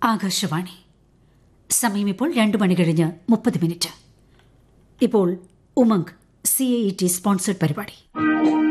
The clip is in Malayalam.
ആകാശവാണി. സമയം ഇപ്പോൾ 2 മണി കഴിഞ്ഞ് 30 മിനിറ്റ്. ഇപ്പോൾ ഉമംഗ് CAET സ്പോൺസർഡ് പരിപാടി.